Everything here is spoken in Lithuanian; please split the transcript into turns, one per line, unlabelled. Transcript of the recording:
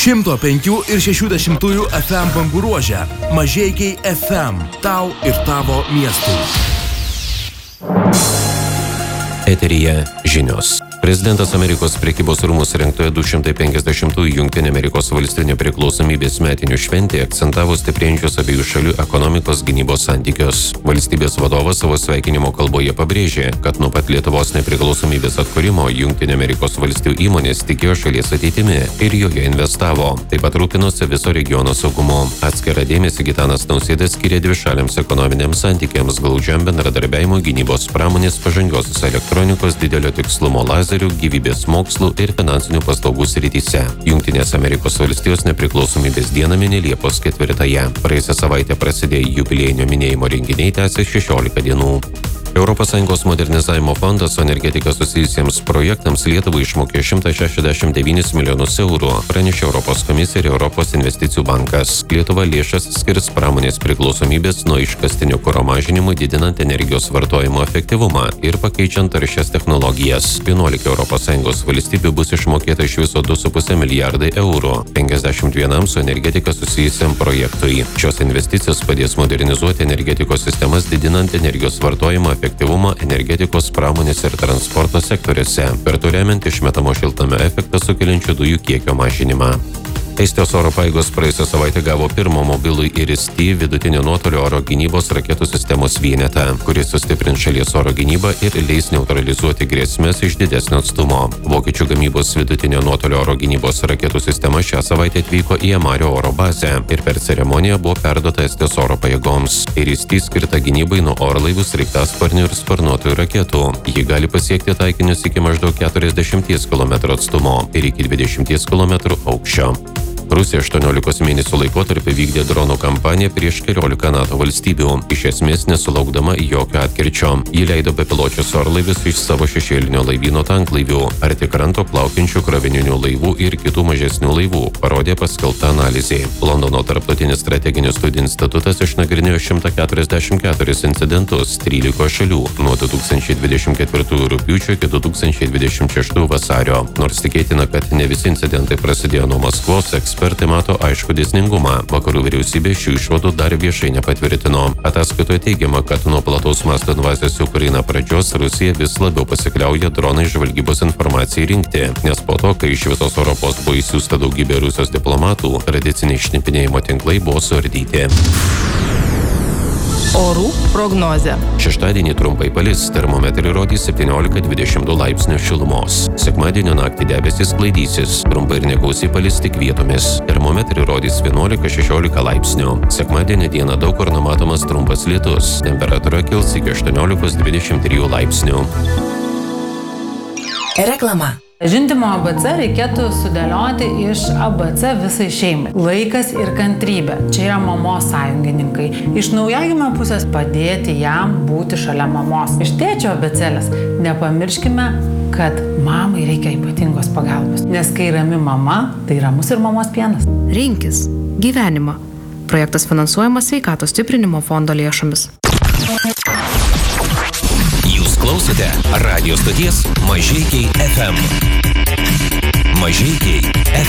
105 ir 60 FM bangų ruože. Mažeikiai FM. Tau ir tavo miestui.
Eteryje žinios. Prezidentas Amerikos prekybos rūmų surengtoje 250-ųjų Jungtinių Amerikos valstijų nepriklausomybės metinių šventėje akcentavo stiprėjančius abiejų šalių ekonomikos gynybos santykius. Valstybės vadovas savo sveikinimo kalboje pabrėžė, kad nuo pat Lietuvos nepriklausomybės atkūrimo Jungtinių Amerikos valstijų įmonės tikėjo šalies ateitimi ir joje investavo. Taip pat rūpinosi viso regiono saugumu. Atskirą dėmesį Gitanas Nausėda skyrė dvišaliams ekonominiams santykiams, glaudžiam bendradarbiavimo gynybos pramonės, pažangiosios elektronikos, didelio tikslumo lazerių, gyvybės mokslų ir finansinių paslaugų srityse. Jungtinės Amerikos valstijos nepriklausomybės dieną mini Liepos 4-ąją. Praėjusią savaitę prasidėjo jubiliejinio minėjimo renginiai, tęsė 16 dienų. ES modernizavimo fondas su energetika susijusiems projektams Lietuvai išmokė 169 milijonus eurų, pranešė Europos komisija ir Europos investicijų bankas. Lietuva lėšas skirs pramonės priklausomybės nuo iškastinio kuro mažinimui, didinant energijos vartojimo efektyvumą ir pakeičiant taršias technologijas. 11 ES valstybių bus išmokėta iš viso 2,5 milijardai eurų, 51 su energetika susijusiam projektui. Šios investicijos padės modernizuoti energetikos sistemas, didinant energijos vartojimą, efektyvumą energetikos, pramonės ir transporto sektoriuose, kartu remiant išmetamo šiltnamio efektą sukeliančių dujų kiekio mažinimą. Estijos oro pajėgos praėjusią savaitę gavo pirmą mobilų IRIS-T vidutinio nuotolio oro gynybos raketų sistemos vienetą, kuris sustiprins šalies oro gynybą ir leis neutralizuoti grėsmes iš didesnio atstumo. Vokiečių gamybos vidutinio nuotolio oro gynybos raketų sistema šią savaitę atvyko į Amario oro bazę ir per ceremoniją buvo perduota Estijos oro pajėgoms. IRIS-T skirta gynybai nuo orlaivių, sraigtasparnių ir sparnuotųjų raketų. Ji gali pasiekti taikinius iki maždaug 40 km atstumo ir iki 20 km aukščio. Rusija 18 mėnesių laikotarpį vykdė dronų kampaniją prieš 14 NATO valstybių, iš esmės nesulaukdama jokio atkirčio. Ji leido bepiločius orlaivius iš savo šešėlinio laivyno tanklaivių, arti kranto plaukiančių krovininių laivų ir kitų mažesnių laivų, parodė paskelbta analizė. Londono tarptautinis strateginių studijų institutas išnagrinėjo 144 incidentus 13 šalių nuo 2024 rugpjūčio iki 2026 vasario. Nors tikėtina, kad ne visi incidentai prasidėjo nuo Maskvos, ekspertai mato aišku dėsningumą. Vakarų vyriausybė šių išvadų dar viešai nepatvirtino. Ataskaitoje teigiama, kad nuo plataus masto invazijos į Ukrainą pradžios Rusija vis labiau pasikliauja dronais žvalgybos informacijai rinkti, nes po to, kai iš visos Europos buvo įsiųsta daugybė Rusijos diplomatų, tradiciniai šnipinėjimo tinklai buvo suardyti.
Orų prognozė.
Šeštadienį trumpai palis, termometrai rodys 17-22 laipsnių šilumos. Sekmadienio naktį debesys sklaidysis, trumpai ir negausiai palis tik vietomis. Termometrai rodys 11-16 laipsnių. Sekmadienį dieną daug kur numatomas trumpas lietus. Temperatūra kils iki 18-23 laipsnių.
Reklama.
Žindymo ABC reikėtų sudėlioti iš ABC visai šeimai. Laikas ir kantrybė. Čia yra mamos sąjungininkai. Iš naujagimio pusės padėti jam būti šalia mamos. Iš tėčio abėcėlės nepamirškime, kad mamai reikia ypatingos pagalbos. Nes kai rami mama, tai ramus ir mamos pienas.
Rinkis gyvenimą. Projektas finansuojamas Sveikatos stiprinimo fondo lėšomis.
Jūs klausote radio stoties Mažeikiai FM. Mažeikiai FM.